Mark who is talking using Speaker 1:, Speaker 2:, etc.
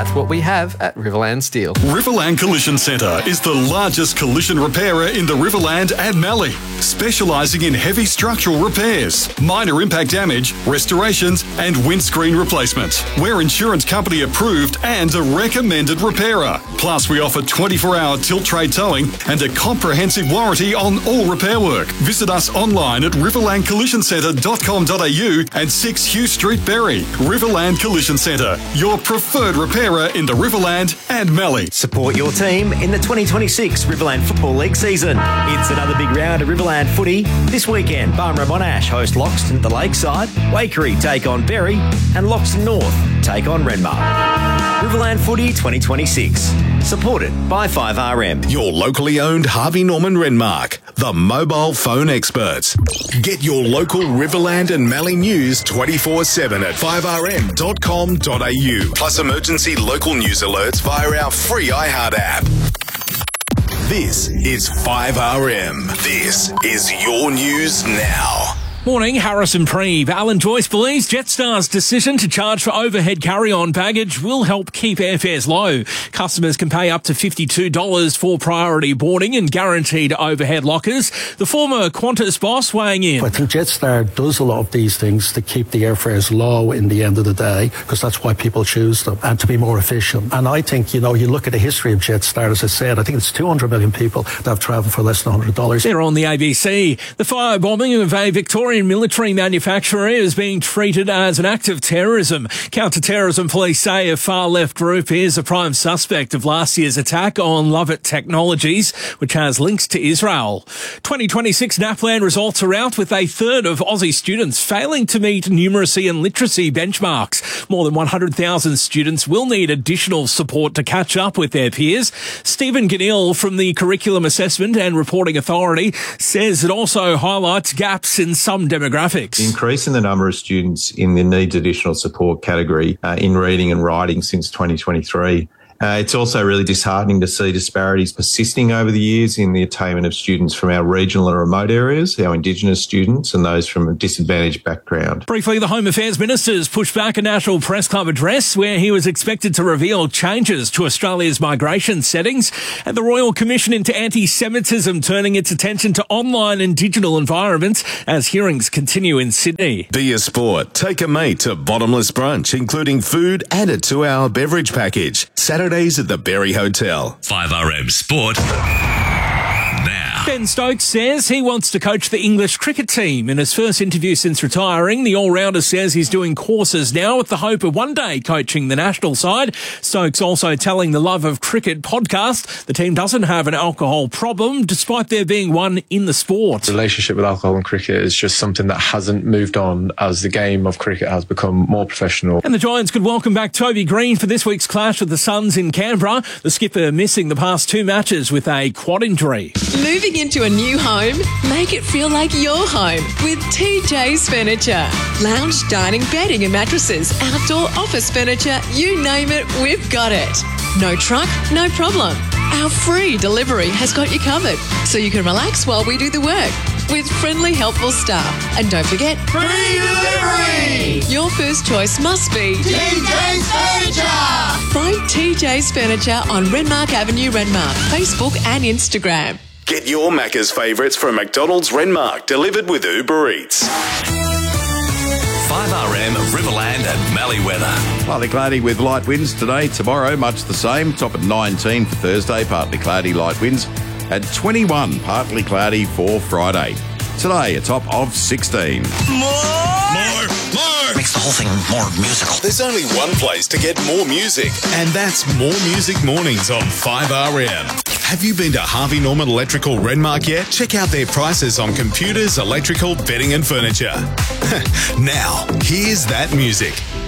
Speaker 1: That's what we have at Riverland Steel.
Speaker 2: Riverland Collision Centre is the largest collision repairer in the Riverland and Mallee, specialising in heavy structural repairs, minor impact damage, restorations and windscreen replacement. We're insurance company approved and a recommended repairer. Plus we offer 24-hour tilt tray towing and a comprehensive warranty on all repair work. Visit us online at riverlandcollisioncentre.com.au and 6 Hugh Street, Berry. Riverland Collision Centre, your preferred repairer in the Riverland and Mallee.
Speaker 3: Support your team in the 2026 Riverland Football League season. It's another big round of Riverland footy. This weekend, Barmera Monash host Loxton at the Lakeside, Waikerie take on Berry, and Loxton North take on Renmark. Riverland Footy 2026. Supported by 5RM.
Speaker 4: Your locally owned Harvey Norman Renmark, the mobile phone experts. Get your local Riverland and Mallee news 24/7 at 5rm.com.au. Plus emergency local news alerts via our free iHeart app. This is 5RM. This is your news now.
Speaker 5: Morning, Harrison Preeve. Alan Joyce believes Jetstar's decision to charge for overhead carry-on baggage will help keep airfares low. Customers can pay up to $52 for priority boarding and guaranteed overhead lockers. The former Qantas boss weighing in.
Speaker 6: I think Jetstar does a lot of these things to keep the airfares low in the end of the day, because that's why people choose them, and to be more efficient. And I think, you look at the history of Jetstar, as I said, I think it's 200 million people that have travelled for less than $100.
Speaker 5: They're on the ABC. The firebombing of a Victorian military manufacturer is being treated as an act of terrorism. Counter-terrorism police say a far-left group is a prime suspect of last year's attack on Lovett Technologies, which has links to Israel. 2026 NAPLAN results are out, with a third of Aussie students failing to meet numeracy and literacy benchmarks. More than 100,000 students will need additional support to catch up with their peers. Stephen Ganil from the Curriculum Assessment and Reporting Authority says it also highlights gaps in some demographics.
Speaker 7: The increase in the number of students in the needs additional support category in reading and writing since 2023. It's also really disheartening to see disparities persisting over the years in the attainment of students from our regional and remote areas, our Indigenous students and those from a disadvantaged background.
Speaker 5: Briefly, the Home Affairs Minister's pushed back a National Press Club address where he was expected to reveal changes to Australia's migration settings, and the Royal Commission into Anti-Semitism turning its attention to online and digital environments as hearings continue in Sydney.
Speaker 4: Be a Sport. Take a mate to bottomless brunch, including food and a 2-hour beverage package. Saturdays at the Berry Hotel.
Speaker 8: 5RM Sport. Now.
Speaker 5: Ben Stokes says he wants to coach the English cricket team. In his first interview since retiring, the all-rounder says he's doing courses now with the hope of one day coaching the national side. Stokes also telling the Love of Cricket podcast the team doesn't have an alcohol problem, despite there being one in the sport.
Speaker 9: The relationship with alcohol and cricket is just something that hasn't moved on as the game of cricket has become more professional.
Speaker 5: And the Giants could welcome back Toby Green for this week's clash with the Suns in Canberra. The skipper missing the past 2 matches with a quad injury.
Speaker 10: Moving into a new home? Make it feel like your home with TJ's Furniture. Lounge, dining, bedding and mattresses, outdoor office furniture, you name it, we've got it. No truck, no problem. Our free delivery has got you covered, so you can relax while we do the work with friendly, helpful staff. And don't forget, free delivery! Your first choice must be TJ's Furniture! Find TJ's Furniture on Renmark Avenue, Renmark, Facebook and Instagram.
Speaker 4: Get your Macca's favourites from McDonald's Renmark, delivered with Uber Eats.
Speaker 8: 5RM Riverland and Mallee weather.
Speaker 11: Partly cloudy with light winds today. Tomorrow, much the same. Top at 19 for Thursday. Partly cloudy, light winds. At 21, partly cloudy for Friday. Today, a top of 16.
Speaker 8: More! Makes the whole thing more musical.
Speaker 4: There's only one place to get more music, and that's More Music Mornings on 5RM. Have you been to Harvey Norman Electrical Renmark yet? Check out their prices on computers, electrical, bedding and furniture. Now, here's that music.